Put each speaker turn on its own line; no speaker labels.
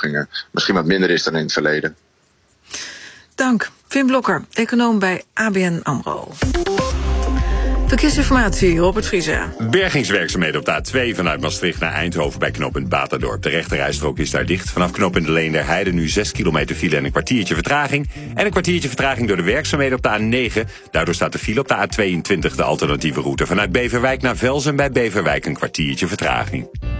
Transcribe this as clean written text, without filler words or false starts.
verhogingen misschien wat minder is dan in het verleden.
Dank. Wim Blokker, econoom bij ABN AMRO. Verkeersinformatie, Robert Vriezer.
Bergingswerkzaamheden op de A2 vanuit Maastricht naar Eindhoven bij knooppunt Baterdorp. De rechterrijstrook is daar dicht. Vanaf knooppunt de Leenderheide nu 6 kilometer file en een kwartiertje vertraging. En een kwartiertje vertraging door de werkzaamheden op de A9. Daardoor staat de file op de A22, de alternatieve route. Vanuit Beverwijk naar Velzen bij Beverwijk een kwartiertje vertraging.